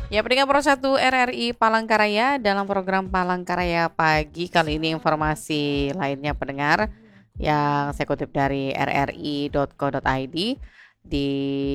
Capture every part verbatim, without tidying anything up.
Ya, pendengar Pro satu R R I Palangkaraya dalam program Palangkaraya Pagi kali ini informasi lainnya pendengar yang saya kutip dari r r i dot co dot i d di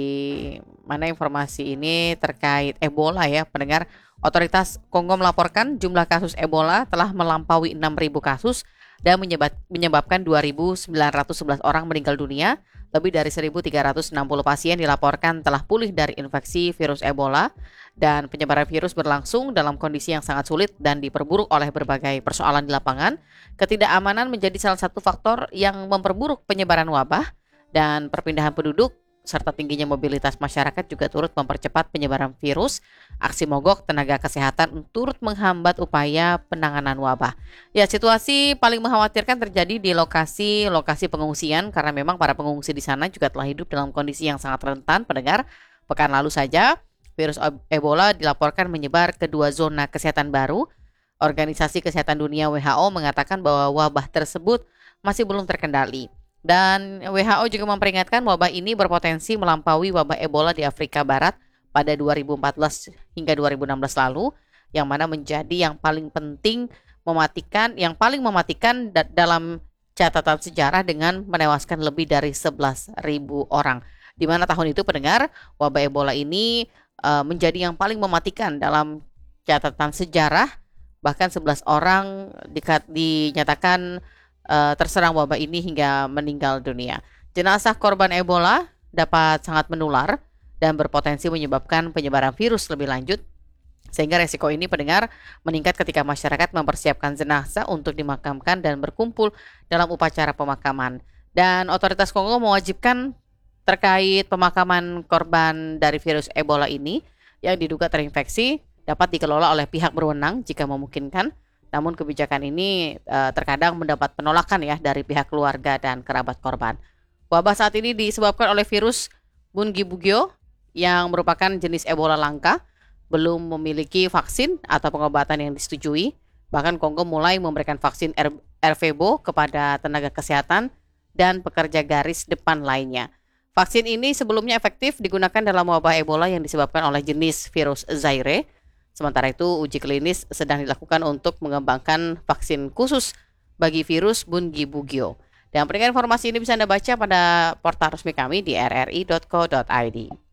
mana informasi ini terkait Ebola ya pendengar. Otoritas Kongo melaporkan jumlah kasus Ebola telah melampaui enam ribu kasus dan menyebab, menyebabkan dua ribu sembilan ratus sebelas orang meninggal dunia. Lebih dari seribu tiga ratus enam puluh pasien dilaporkan telah pulih dari infeksi virus Ebola dan penyebaran virus berlangsung dalam kondisi yang sangat sulit dan diperburuk oleh berbagai persoalan di lapangan. Ketidakamanan menjadi salah satu faktor yang memperburuk penyebaran wabah dan perpindahan penduduk serta tingginya mobilitas masyarakat juga turut mempercepat penyebaran virus. Aksi mogok tenaga kesehatan turut menghambat upaya penanganan wabah. Ya, situasi paling mengkhawatirkan terjadi di lokasi-lokasi pengungsian karena memang para pengungsi di sana juga telah hidup dalam kondisi yang sangat rentan. Pendengar, pekan lalu saja virus Ebola dilaporkan menyebar ke dua zona kesehatan baru. Organisasi Kesehatan Dunia W H O mengatakan bahwa wabah tersebut masih belum terkendali. Dan W H O juga memperingatkan wabah ini berpotensi melampaui wabah Ebola di Afrika Barat pada dua ribu empat belas hingga dua ribu enam belas lalu, yang mana menjadi yang paling penting mematikan, yang paling mematikan da- dalam catatan sejarah dengan menewaskan lebih dari sebelas ribu orang. Di mana tahun itu pendengar, wabah Ebola ini uh, menjadi yang paling mematikan dalam catatan sejarah, bahkan sebelas orang dikat- dinyatakan Uh, terserang wabah ini hingga meninggal dunia. Jenazah korban Ebola dapat sangat menular dan berpotensi menyebabkan penyebaran virus lebih lanjut, sehingga resiko ini pendengar meningkat ketika masyarakat mempersiapkan jenazah untuk dimakamkan dan berkumpul dalam upacara pemakaman. Dan otoritas Kongo mewajibkan terkait pemakaman korban dari virus Ebola ini yang diduga terinfeksi dapat dikelola oleh pihak berwenang jika memungkinkan. Namun kebijakan ini uh, terkadang mendapat penolakan ya dari pihak keluarga dan kerabat korban. Wabah saat ini disebabkan oleh virus Bundibugyo yang merupakan jenis Ebola langka, belum memiliki vaksin atau pengobatan yang disetujui. Bahkan Kongo mulai memberikan vaksin R- Ervebo kepada tenaga kesehatan dan pekerja garis depan lainnya. Vaksin ini sebelumnya efektif digunakan dalam wabah Ebola yang disebabkan oleh jenis virus Zaire. Sementara itu, uji klinis sedang dilakukan untuk mengembangkan vaksin khusus bagi virus Bundibugyo. Dan pendengar informasi ini bisa Anda baca pada portal resmi kami di r r i dot co dot i d.